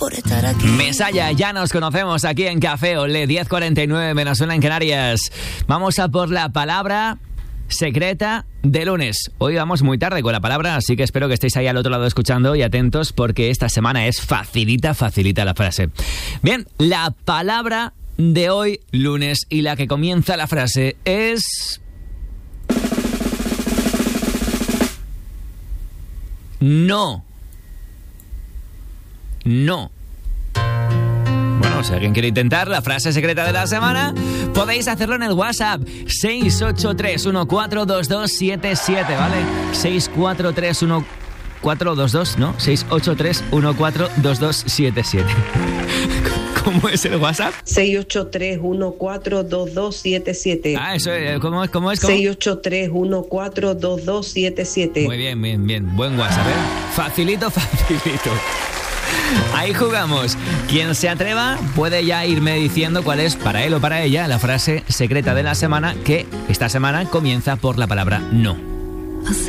por estar aquí. Mesalla, ya nos conocemos aquí en Café Olé, 10:49 menos 1 en Canarias. Vamos a por la palabra secreta de lunes. Hoy vamos muy tarde con la palabra, así que espero que estéis ahí al otro lado escuchando y atentos porque esta semana es facilita la frase. Bien, la palabra de hoy, lunes, y la que comienza la frase es... No. No. Bueno, si alguien quiere intentar la frase secreta de la semana, podéis hacerlo en el WhatsApp 683142277, ¿vale? 6431422, ¿no? 683142277. ¿Cómo es el WhatsApp? 683142277. Ah, eso es. ¿Cómo es? 683142277. Muy bien, bien, bien. Buen WhatsApp, ¿eh? Facilito. Ahí jugamos. Quien se atreva puede ya irme diciendo cuál es para él o para ella la frase secreta de la semana, que esta semana comienza por la palabra no. Hace